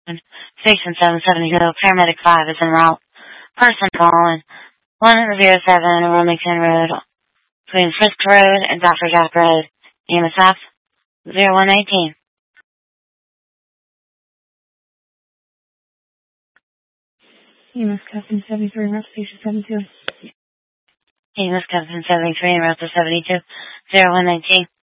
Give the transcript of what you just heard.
Station 772, paramedic 5 is en route. Person calling 107 Wilmington Road, between Frisk Road and Dr. Jack Road. EMSF 0119. EMS Captain 73, route station 72. EMS Captain 73, route to 72, 0119.